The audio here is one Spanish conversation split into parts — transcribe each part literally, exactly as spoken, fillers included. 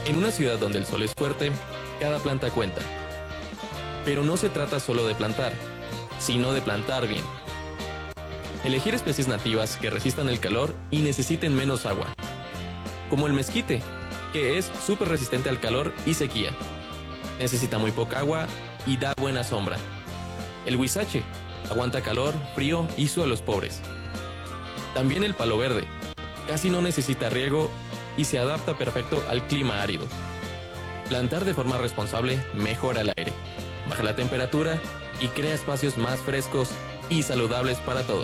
En una ciudad donde el sol es fuerte, cada planta cuenta. Pero no se trata solo de plantar, sino de plantar bien. Elegir especies nativas que resistan el calor y necesiten menos agua. Como el mezquite, que es súper resistente al calor y sequía. Necesita muy poca agua y da buena sombra. El huizache aguanta calor, frío y suelos pobres. También el palo verde. Casi no necesita riego y se adapta perfecto al clima árido. Plantar de forma responsable mejora el aire, baja la temperatura y crea espacios más frescos y saludables para todos.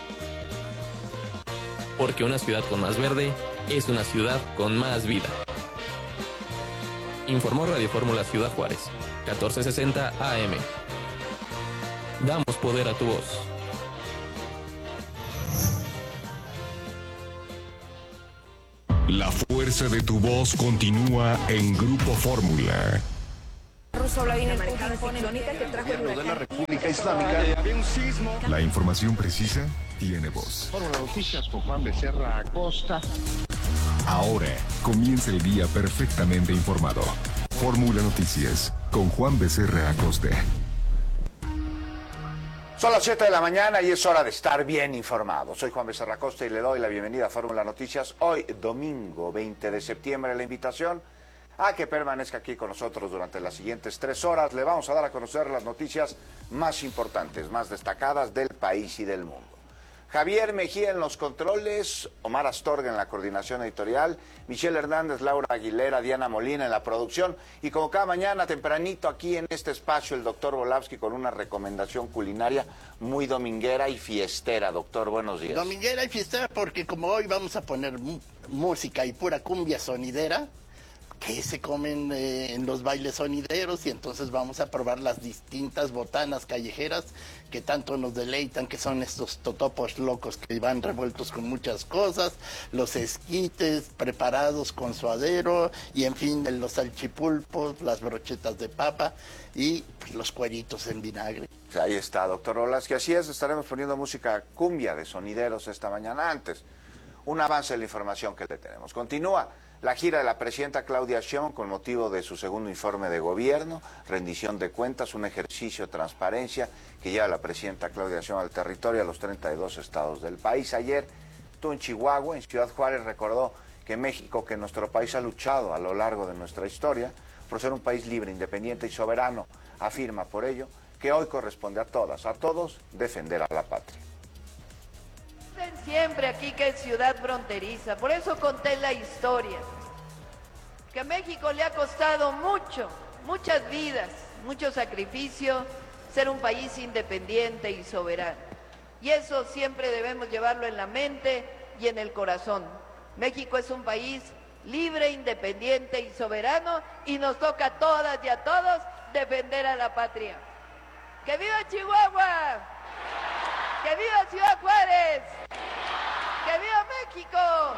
Porque una ciudad con más verde es una ciudad con más vida. Informó Radio Fórmula Ciudad Juárez, catorce sesenta A M. Damos poder a tu voz. La fuerza de tu voz continúa en Grupo Fórmula. Ruso Vladimir Putin pone bonita que trajo el de la República Islámica. Había un sismo. La información precisa tiene voz. Fórmula Noticias con Juan Becerra Acosta. Ahora comienza el día perfectamente informado. Fórmula Noticias con Juan Becerra Acosta. Son las siete de la mañana y es hora de estar bien informado. Soy Juan Becerra Acosta y le doy la bienvenida a Fórmula Noticias. Hoy, domingo veinte de septiembre, la invitación a que permanezca aquí con nosotros durante las siguientes tres horas. Le vamos a dar a conocer las noticias más importantes, más destacadas del país y del mundo. Javier Mejía en los controles, Omar Astorga en la coordinación editorial, Michelle Hernández, Laura Aguilera, Diana Molina en la producción y como cada mañana tempranito aquí en este espacio el doctor Volavsky con una recomendación culinaria muy dominguera y fiestera. Doctor, buenos días. Dominguera y fiestera porque como hoy vamos a poner música y pura cumbia sonidera, que se comen eh, en los bailes sonideros y entonces vamos a probar las distintas botanas callejeras que tanto nos deleitan, que son estos totopos locos que van revueltos con muchas cosas, los esquites preparados con suadero y en fin los salchipulpos, las brochetas de papa y pues, los cueritos en vinagre. Ahí está, doctor Volavsky. Así es, estaremos poniendo música cumbia de sonideros esta mañana. Antes, un avance de la información que le tenemos. Continúa la gira de la presidenta Claudia Sheinbaum con motivo de su segundo informe de gobierno, rendición de cuentas, un ejercicio de transparencia que lleva la presidenta Claudia Sheinbaum al territorio a los treinta y dos estados del país. Ayer estuvo en Chihuahua, en Ciudad Juárez, recordó que México, que nuestro país ha luchado a lo largo de nuestra historia por ser un país libre, independiente y soberano. Afirma por ello que hoy corresponde a todas, a todos, defender a la patria. Siempre aquí que es ciudad fronteriza, por eso conté la historia, que a México le ha costado mucho, muchas vidas, mucho sacrificio, ser un país independiente y soberano. Y eso siempre debemos llevarlo en la mente y en el corazón. México es un país libre, independiente y soberano, y nos toca a todas y a todos defender a la patria. ¡Que viva Chihuahua! ¡Que viva Ciudad Juárez! ¡Que viva México!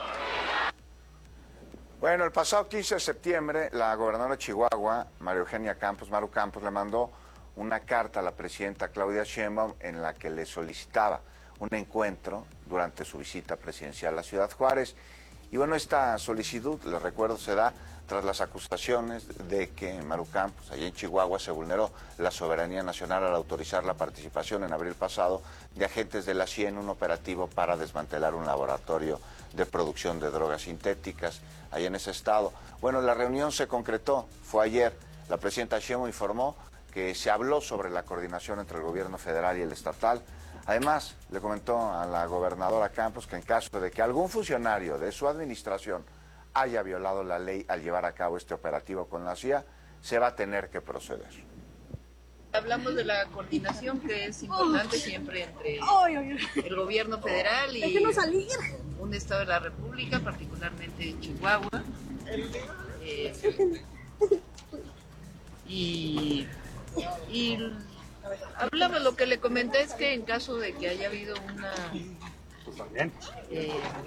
Bueno, el pasado quince de septiembre, la gobernadora de Chihuahua, María Eugenia Campos, Maru Campos, le mandó una carta a la presidenta Claudia Sheinbaum en la que le solicitaba un encuentro durante su visita presidencial a Ciudad Juárez. Y bueno, esta solicitud, les recuerdo, se da tras las acusaciones de que Maru Campos, allá en Chihuahua, se vulneró la soberanía nacional al autorizar la participación en abril pasado de agentes de la C I E en un operativo para desmantelar un laboratorio de producción de drogas sintéticas allá en ese estado. Bueno, la reunión se concretó, fue ayer. La presidenta Sheinbaum informó que se habló sobre la coordinación entre el gobierno federal y el estatal. Además, le comentó a la gobernadora Campos que en caso de que algún funcionario de su administración haya violado la ley al llevar a cabo este operativo con la C I A, se va a tener que proceder. Hablamos de la coordinación que es importante siempre entre el gobierno federal y un estado de la República, particularmente Chihuahua. Eh, y, y hablamos, lo que le comenté es que en caso de que haya habido una eh,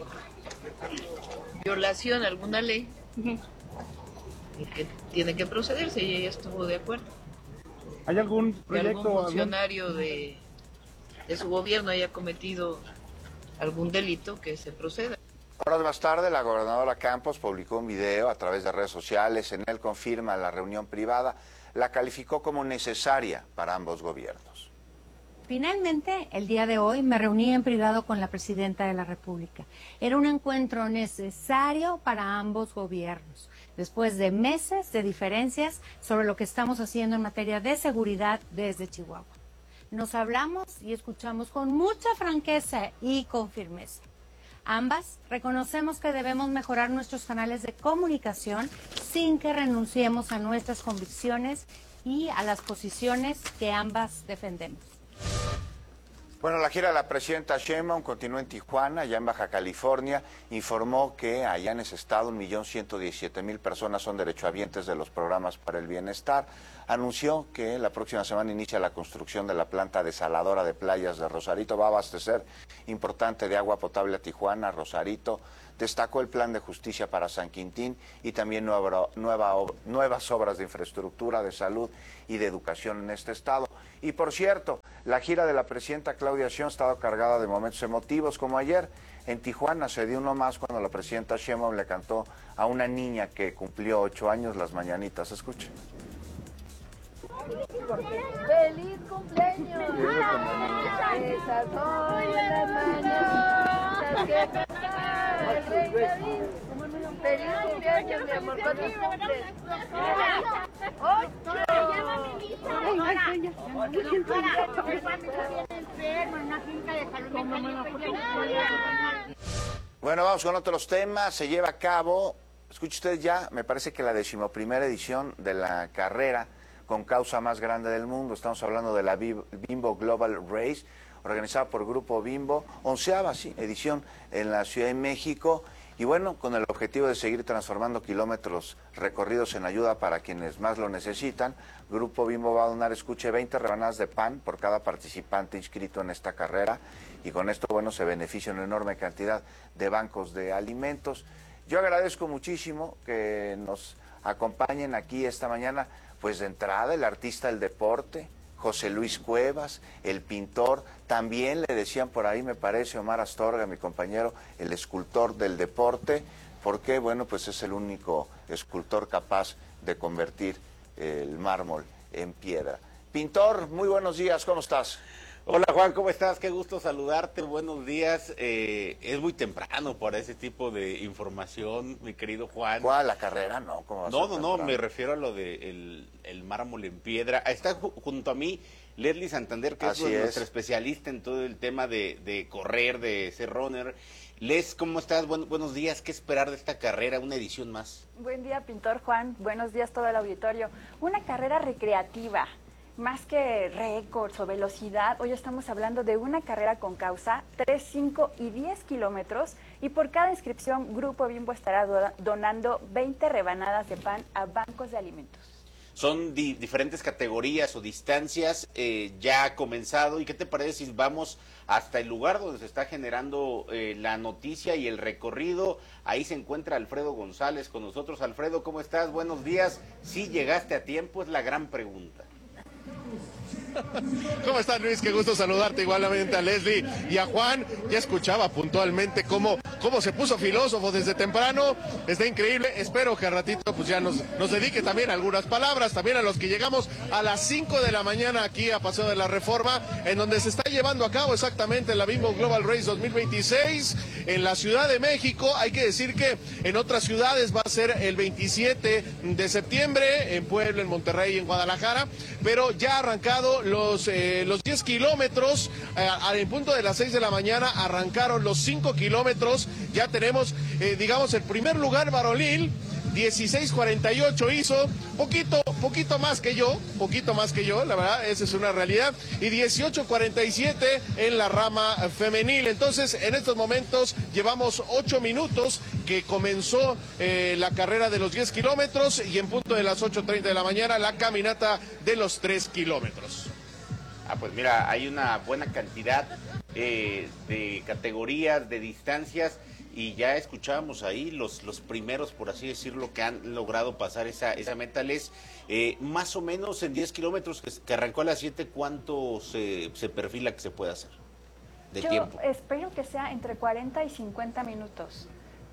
violación a alguna ley, que tiene que procederse y ella estuvo de acuerdo. ¿Hay algún proyecto? Que algún funcionario algún... de, de su gobierno haya cometido algún delito, que se proceda. Horas más tarde, la gobernadora Campos publicó un video a través de redes sociales. En él confirma la reunión privada, la calificó como necesaria para ambos gobiernos. Finalmente, el día de hoy me reuní en privado con la presidenta de la República. Era un encuentro necesario para ambos gobiernos, después de meses de diferencias sobre lo que estamos haciendo en materia de seguridad desde Chihuahua. Nos hablamos y escuchamos con mucha franqueza y con firmeza. Ambas reconocemos que debemos mejorar nuestros canales de comunicación sin que renunciemos a nuestras convicciones y a las posiciones que ambas defendemos. Bueno, la gira de la presidenta Sheinbaum continúa en Tijuana, allá en Baja California. Informó que allá en ese estado un millón ciento diecisiete mil personas son derechohabientes de los programas para el bienestar. Anunció que la próxima semana inicia la construcción de la planta desaladora de playas de Rosarito. Va a abastecer importante de agua potable a Tijuana, Rosarito. Destacó el plan de justicia para San Quintín y también nueva, nueva, nuevas obras de infraestructura, de salud y de educación en este estado. Y por cierto, la gira de la presidenta Claudia Sheinbaum ha estado cargada de momentos emotivos, como ayer en Tijuana se dio uno más cuando la presidenta Sheinbaum le cantó a una niña que cumplió ocho años las mañanitas. Escuche. ¡Feliz cumpleaños! Esas son las mañanitas que cantaba el rey David. ¡Feliz cumpleaños, mi amor! ¿Cuántos cumples? ¡Ocho! Bueno, vamos con otros temas. Se lleva a cabo, escuche usted ya, me parece que la decimoprimera edición de la carrera con causa más grande del mundo. Estamos hablando de la Bimbo Global Race, organizada por Grupo Bimbo, onceava sí, edición en la Ciudad de México. Y bueno, con el objetivo de seguir transformando kilómetros recorridos en ayuda para quienes más lo necesitan, Grupo Bimbo va a donar, escuche, veinte rebanadas de pan por cada participante inscrito en esta carrera. Y con esto, bueno, se beneficia una enorme cantidad de bancos de alimentos. Yo agradezco muchísimo que nos acompañen aquí esta mañana, pues de entrada el artista del deporte, José Luis Cuevas, el pintor, también le decían por ahí, me parece, Omar Astorga, mi compañero, el escultor del deporte, porque, bueno, pues es el único escultor capaz de convertir el mármol en piedra. Pintor, muy buenos días, ¿cómo estás? Hola Juan, ¿cómo estás? Qué gusto saludarte, buenos días. Eh, es muy temprano para ese tipo de información, mi querido Juan. ¿Cuál? ¿La carrera? No, ¿cómo va a ser No, no, no, temprano? me refiero a lo de el, el mármol en piedra. Está ju- junto a mí Leslie Santander, que es, Así es. nuestra especialista en todo el tema de, de correr, de ser runner. Les, ¿cómo estás? Buen- buenos días, ¿qué esperar de esta carrera? Una edición más. Buen día, pintor Juan. Buenos días todo el auditorio. Una carrera recreativa, más que récords o velocidad. Hoy estamos hablando de una carrera con causa, tres, cinco y diez kilómetros. Y por cada inscripción, Grupo Bimbo estará do- donando veinte rebanadas de pan a bancos de alimentos. Son di- diferentes categorías o distancias, eh, ya ha comenzado. ¿Y qué te parece si vamos hasta el lugar donde se está generando eh, la noticia y el recorrido? Ahí se encuentra Alfredo González con nosotros. Alfredo, ¿cómo estás? Buenos días. ¿Sí llegaste a tiempo? Es la gran pregunta. ¿Cómo estás, Luis? Qué gusto saludarte igualmente a Leslie y a Juan. Ya escuchaba puntualmente cómo, cómo se puso filósofo desde temprano. Está increíble. Espero que al ratito pues ya nos, nos dedique también algunas palabras, también a los que llegamos a las cinco de la mañana aquí a Paseo de la Reforma, en donde se está llevando a cabo exactamente la Bimbo Global Race dos mil veintiséis en la Ciudad de México. Hay que decir que en otras ciudades va a ser el veintisiete de septiembre, en Puebla, en Monterrey y en Guadalajara, pero ya ha arrancado los, eh, los diez kilómetros, eh, al punto de las seis de la mañana arrancaron los cinco kilómetros, ya tenemos, eh, digamos, el primer lugar varonil, dieciséis cuarenta y ocho hizo, poquito, poquito más que yo, poquito más que yo, la verdad, esa es una realidad, y dieciocho cuarenta y siete en la rama femenil. Entonces, en estos momentos llevamos ocho minutos que comenzó eh, la carrera de los diez kilómetros y en punto de las ocho treinta de la mañana la caminata de los tres kilómetros. Ah, pues mira, hay una buena cantidad eh, de categorías, de distancias, y ya escuchábamos ahí los los primeros, por así decirlo, que han logrado pasar esa esa meta. Les, eh, más o menos en diez kilómetros que, que arrancó a las siete, ¿cuánto se, se perfila que se puede hacer de Yo tiempo? espero que sea entre cuarenta y cincuenta minutos.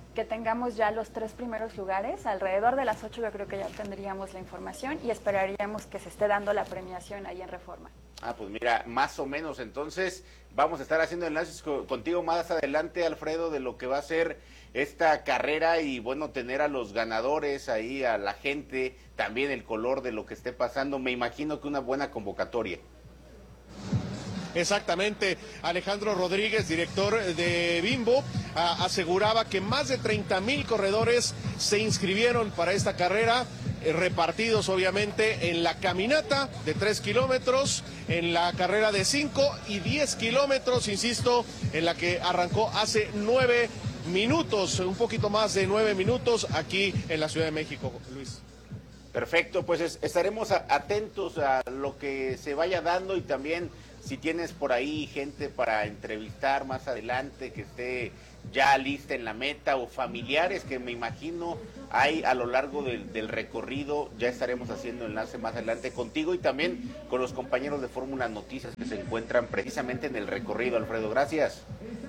que tengamos ya los tres primeros lugares. Alrededor de las ocho yo creo que ya tendríamos la información y esperaríamos que se esté dando la premiación ahí en Reforma. Ah, pues mira, más o menos, entonces vamos a estar haciendo enlaces co- contigo más adelante, Alfredo, de lo que va a ser esta carrera y bueno, tener a los ganadores ahí, a la gente, también el color de lo que esté pasando. Me imagino que una buena convocatoria. Exactamente, Alejandro Rodríguez, director de Bimbo, a, aseguraba que más de treinta mil corredores se inscribieron para esta carrera, eh, repartidos obviamente en la caminata de tres kilómetros, en la carrera de cinco y diez kilómetros, insisto, en la que arrancó hace nueve minutos, un poquito más de nueve minutos aquí en la Ciudad de México, Luis. Perfecto, pues es, estaremos a, atentos a lo que se vaya dando y también si tienes por ahí gente para entrevistar más adelante que esté ya lista en la meta o familiares que me imagino hay a lo largo del, del recorrido, ya estaremos haciendo enlace más adelante contigo y también con los compañeros de Fórmula Noticias que se encuentran precisamente en el recorrido. Alfredo, gracias.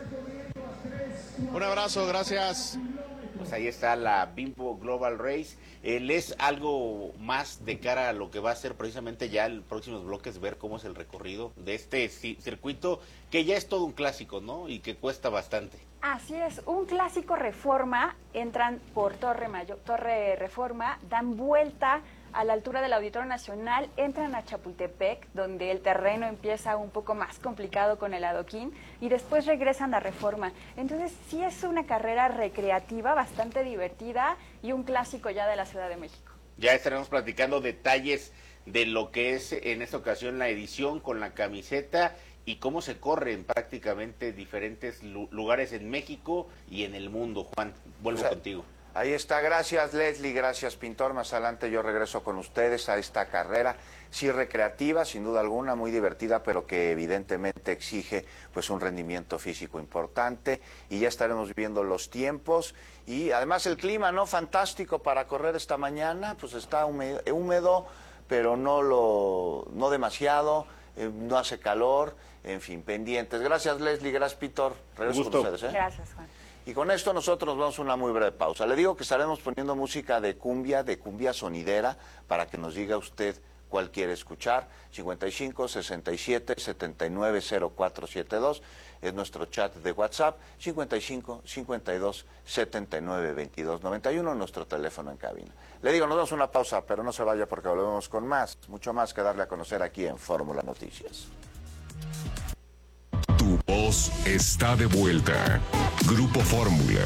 Un abrazo, gracias. Pues ahí está la Bimbo Global Race. Él es algo más de cara a lo que va a ser precisamente ya en próximos bloques, ver cómo es el recorrido de este circuito, que ya es todo un clásico, ¿no? Y que cuesta bastante. Así es, un clásico Reforma, entran por Torre Mayor, Torre Reforma, dan vuelta a la altura del Auditorio Nacional, entran a Chapultepec, donde el terreno empieza un poco más complicado con el adoquín, y después regresan a Reforma. Entonces sí es una carrera recreativa, bastante divertida, y un clásico ya de la Ciudad de México. Ya estaremos platicando detalles de lo que es en esta ocasión la edición con la camiseta y cómo se corre en prácticamente diferentes lugares en México y en el mundo. Juan, vuelvo o sea, contigo. Ahí está, gracias Leslie, gracias Pintor. Más adelante yo regreso con ustedes a esta carrera, sí recreativa, sin duda alguna, muy divertida, pero que evidentemente exige pues un rendimiento físico importante, y ya estaremos viendo los tiempos, y además el clima, ¿no? Fantástico para correr esta mañana, pues está húmedo, húmedo pero no, lo, no demasiado, eh, no hace calor, en fin, pendientes. Gracias Leslie, gracias Pintor, regreso con ustedes. ¿eh? Gracias Juan. Y con esto nosotros vamos a una muy breve pausa. Le digo que estaremos poniendo música de cumbia, de cumbia sonidera, para que nos diga usted cuál quiere escuchar. cincuenta y cinco, sesenta y siete, setenta y nueve, cero cuatro siete dos es nuestro chat de WhatsApp. cincuenta y cinco, cincuenta y dos, setenta y nueve, veintidós, noventa y uno, nuestro teléfono en cabina. Le digo, nos damos una pausa, pero no se vaya porque volvemos con más, mucho más que darle a conocer aquí en Fórmula Noticias. Tu voz está de vuelta. Grupo Fórmula.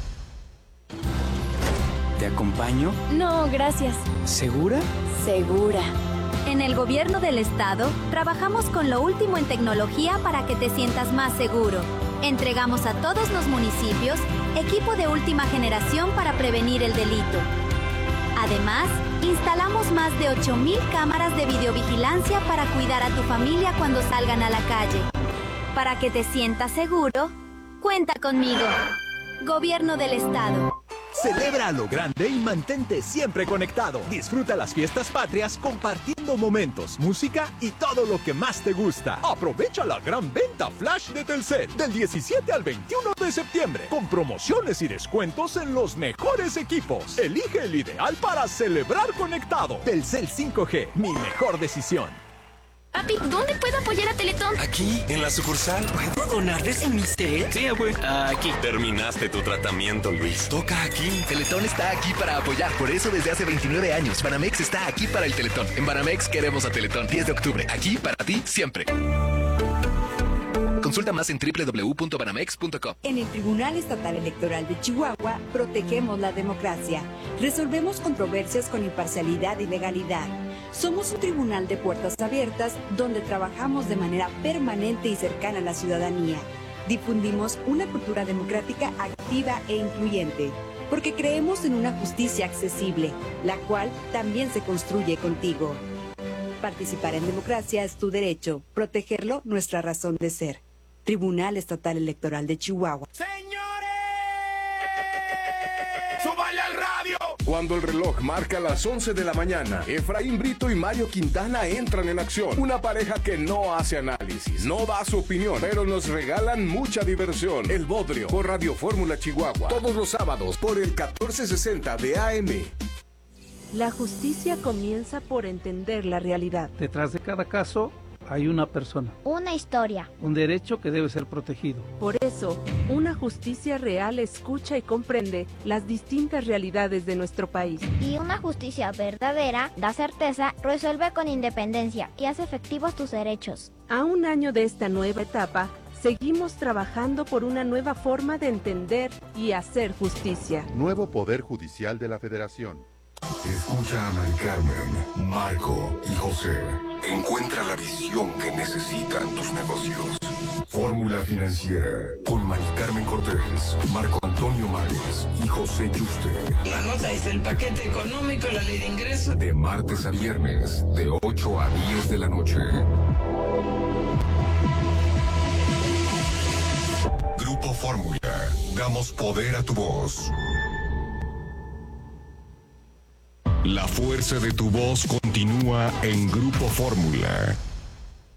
¿Te acompaño? No, gracias. ¿Segura? Segura. En el gobierno del estado, trabajamos con lo último en tecnología para que te sientas más seguro. Entregamos a todos los municipios equipo de última generación para prevenir el delito. Además, instalamos más de ocho mil cámaras de videovigilancia para cuidar a tu familia cuando salgan a la calle. Para que te sientas seguro, cuenta conmigo. Gobierno del Estado. Celebra a lo grande y mantente siempre conectado. Disfruta las fiestas patrias compartiendo momentos, música y todo lo que más te gusta. Aprovecha la gran venta flash de Telcel del diecisiete al veintiuno de septiembre con promociones y descuentos en los mejores equipos. Elige el ideal para celebrar conectado. Telcel cinco G, mi mejor decisión. Papi, ¿dónde puedo apoyar a Teletón? Aquí, en la sucursal. ¿Puedo donarles en mi té? Sí, güey. Aquí. Terminaste tu tratamiento, Luis. Toca aquí. Teletón está aquí para apoyar. Por eso desde hace veintinueve años, Banamex está aquí para el Teletón. En Banamex queremos a Teletón. diez de octubre. Aquí para ti, siempre. Consulta más en doble u doble u doble u punto banamex punto com. En el Tribunal Estatal Electoral de Chihuahua, protegemos la democracia. Resolvemos controversias con imparcialidad y legalidad. Somos un tribunal de puertas abiertas donde trabajamos de manera permanente y cercana a la ciudadanía. Difundimos una cultura democrática activa e incluyente, porque creemos en una justicia accesible, la cual también se construye contigo. Participar en democracia es tu derecho, protegerlo nuestra razón de ser. Tribunal Estatal Electoral de Chihuahua. ¡Señores! ¡Súbale al radio! Cuando el reloj marca las once de la mañana, Efraín Brito y Mario Quintana entran en acción. Una pareja que no hace análisis, no da su opinión, pero nos regalan mucha diversión. El Bodrio, por Radio Fórmula Chihuahua. Todos los sábados por el catorce sesenta de A M. La justicia comienza por entender la realidad. Detrás de cada caso hay una persona. Una historia. Un derecho que debe ser protegido. Por eso, una justicia real escucha y comprende las distintas realidades de nuestro país. Y una justicia verdadera da certeza, resuelve con independencia y hace efectivos tus derechos. A un año de esta nueva etapa, seguimos trabajando por una nueva forma de entender y hacer justicia. Nuevo Poder Judicial de la Federación. Escucha a Mari Carmen, Marco y José. Encuentra la visión que necesitan tus negocios. Fórmula Financiera con Mari Carmen Cortés, Marco Antonio Mares y José Yuste. La nota es el paquete económico, la ley de ingresos. De martes a viernes, de ocho a diez de la noche. Grupo Fórmula. Damos poder a tu voz. La fuerza de tu voz continúa en Grupo Fórmula.